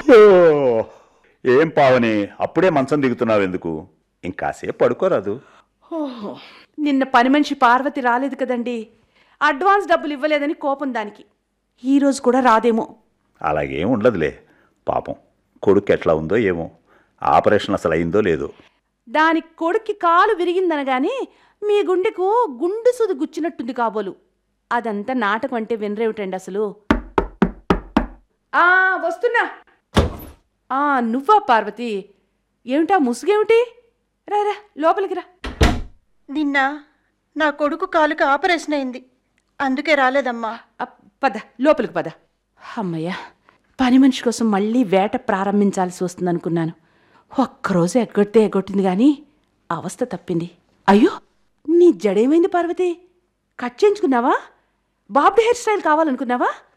ఓ, ఏం పావని అప్పుడే మంచం దిగుతున్నావు ఎందుకు? ఇంకాసేపు పడుకోరాదు. ఓహో, నిన్న పని మనిషి పార్వతి రాలేదు కదండి. అడ్వాన్స్ డబ్బులు ఇవ్వలేదని కోపం దానికి. ఈరోజు కూడా రాదేమో. అలాగేం ఉండదులే. పాపం కొడుకు ఎట్లా ఉందో ఏమో. ఆపరేషన్ అసలు అయిందో లేదో. దాని కొడుక్కి కాలు విరిగిందనగానే మీ గుండెకు గుండు సూది గుచ్చినట్టుంది కాబోలు. అదంతా నాటకం అంటే వినరేమిటండి అసలు. వస్తున్నా. నువ్వా పార్వతి? ఏమిటా ముసుగేమిటి? రా లోపలికి రా. నిన్న నా కొడుకు కాలుకి ఆపరేషన్ అయింది, అందుకే రాలేదమ్మా. పద లోపలికి పద. అమ్మయ్యా, పని మనిషి కోసం మళ్ళీ వేట ప్రారంభించాల్సి వస్తుందనుకున్నాను. ఒక్కరోజు ఎగ్గొట్టింది కానీ అవస్థ తప్పింది. అయ్యో, నీ జడేమైంది Parvati? Cut చేయించుకున్నావా? Bobbed hair style కావాలనుకున్నావా?